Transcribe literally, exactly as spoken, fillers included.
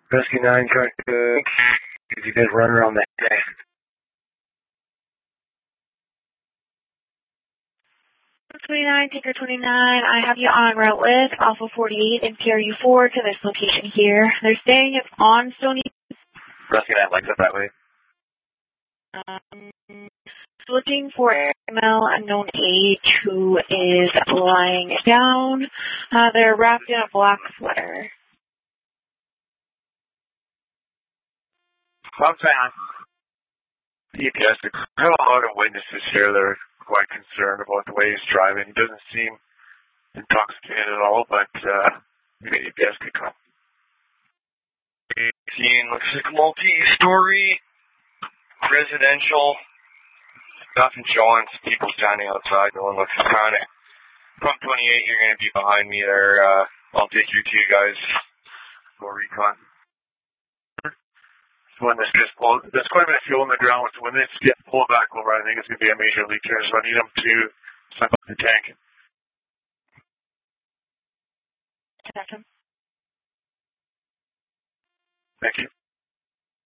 Rescue nine, trying to did you guys run around the head? twenty-nine, Tinker twenty-nine, I have you on route with Alpha forty-eight and P R U four to this location here. They're staying on Stony. Rescue nine likes it that way. Um, looking for M L unknown age who is lying down. Uh, they're wrapped in a black sweater. I'm saying, E P S, I have a lot of witnesses here that are quite concerned about the way he's driving. He doesn't seem intoxicated at all, but uh, maybe E P S could come. eighteen looks like a multi-story residential. Nothing showing. People standing outside. No one looks around it. Pump twenty-eight, you're going to be behind me there. Uh, I'll take you two guys for recon. When this gets pulled, there's quite a bit of fuel in the ground. So when this gets pulled back over, I think it's going to be a major leak here. So I need them to suck up the tank. Second. Thank you.